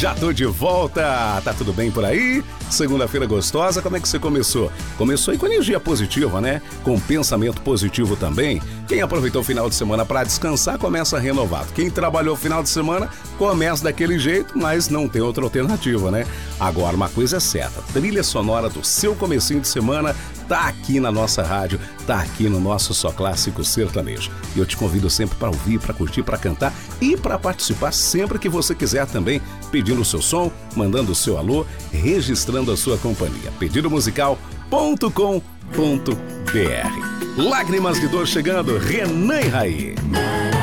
Já tô de volta! Tá tudo bem por aí? Segunda-feira gostosa, como é que você começou? Começou aí com energia positiva, né? Com pensamento positivo também. Quem aproveitou o final de semana para descansar, começa renovado. Quem trabalhou o final de semana, começa daquele jeito, mas não tem outra alternativa, né? Agora, uma coisa é certa, trilha sonora do seu comecinho de semana tá aqui na nossa rádio, tá aqui no nosso Só Clássico Sertanejo. E eu te convido sempre para ouvir, para curtir, para cantar e para participar sempre que você quiser também, pedindo o seu som, mandando o seu alô, registrando a sua companhia. Pedidomusical.com.br. Lágrimas de Dor chegando, Renan e Raí.